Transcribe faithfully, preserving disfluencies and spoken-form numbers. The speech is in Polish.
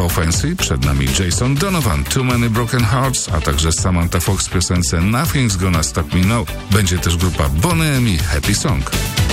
Fancy, przed nami Jason Donovan, Too Many Broken Hearts, a także Samantha Fox w piosence Nothing's Gonna Stop Me Now. Będzie też grupa Boney M i Happy Song.